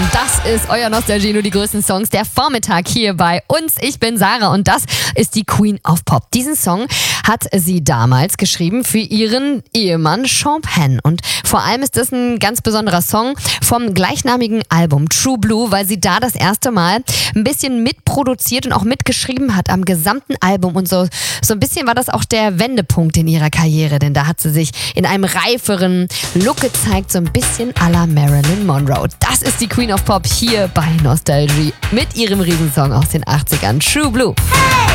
Das ist euer Nostalgie, nur die größten Songs der Vormittag hier bei uns. Ich bin Sarah und das ist die Queen of Pop. Diesen Song hat sie damals geschrieben für ihren Ehemann Sean Penn. Und vor allem ist das ein ganz besonderer Song vom gleichnamigen Album True Blue, weil sie da das erste Mal ein bisschen mitproduziert und auch mitgeschrieben hat am gesamten Album. Und so ein bisschen war das auch der Wendepunkt in ihrer Karriere, denn da hat sie sich in einem reiferen Look gezeigt, so ein bisschen à la Marilyn Monroe. Das ist die Queen of Pop hier bei Nostalgie mit ihrem Riesensong aus den 80ern, True Blue. Hey!